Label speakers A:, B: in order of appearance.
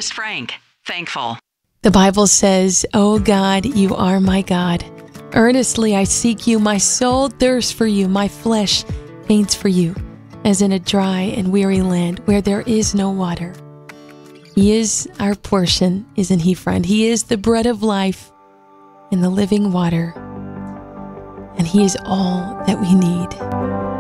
A: Forrest Frank, Thankful.
B: The Bible says, "O God, you are my God. Earnestly I seek you. My soul thirsts for you. My flesh faints for you, as in a dry and weary land where there is no water." He is our portion, isn't he, friend? He is the bread of life and the living water. And he is all that we need.